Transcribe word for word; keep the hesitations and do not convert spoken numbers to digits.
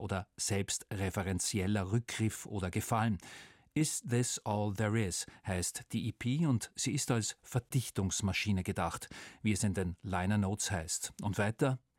oder selbstreferenziella Rückgriff oder Gefallen. Is This All There Is heißt die E P und sie ist als Verdichtungsmaschine gedacht, wie es in den Liner Notes heißt. Und weiter: